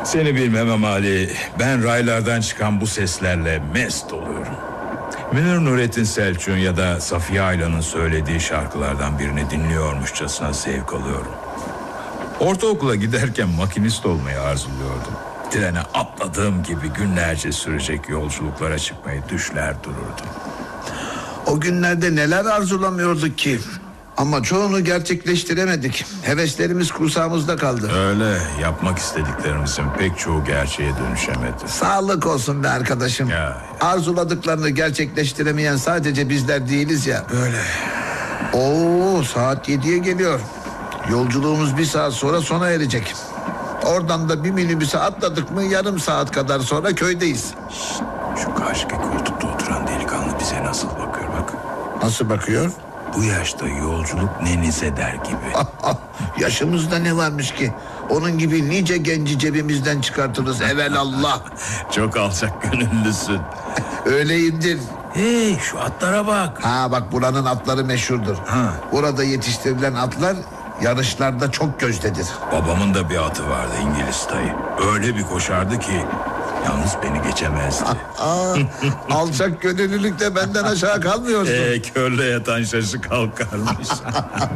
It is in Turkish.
Seni bilmem ama Ali, ben raylardan çıkan bu seslerle mest oluyorum. Münir Nurettin Selçuk'un ya da Safiye Aylan'ın söylediği şarkılardan birini dinliyormuşçasına zevk alıyorum. Ortaokula giderken makinist olmayı arzuluyordum. Trene atladığım gibi günlerce sürecek yolculuklara çıkmayı düşler dururdum. O günlerde neler arzulamıyorduk ki. Ama çoğunu gerçekleştiremedik. Heveslerimiz kursağımızda kaldı. Öyle, yapmak istediklerimizin pek çoğu gerçeğe dönüşemedi. Sağlık olsun be arkadaşım. Ya. Arzuladıklarını gerçekleştiremeyen sadece bizler değiliz ya. Öyle. Oo, saat 7'ye geliyor. Yolculuğumuz 1 saat sonra sona erecek. Oradan da bir minibüse atladık mı yarım saat kadar sonra köydeyiz. Şu karşıki koltukta oturan delikanlı bize nasıl bakıyor bak. Nasıl bakıyor? Bu yaşta yolculuk nenize der gibi. Yaşımızda ne varmış ki? Onun gibi nice genci cebimizden çıkartırız evelallah. Çok alçak gönüllüsün. Öyleyimdir. Hey, şu atlara bak. Ha bak, buranın atları meşhurdur. Ha. Burada yetiştirilen atlar yarışlarda çok gözdedir. Babamın da bir atı vardı, İngiliz dayı. Öyle bir koşardı ki yalnız beni geçemezdi. Alçak gönüllülükte benden aşağı kalmıyorsun. Körle yatan şaşı kalkarmış.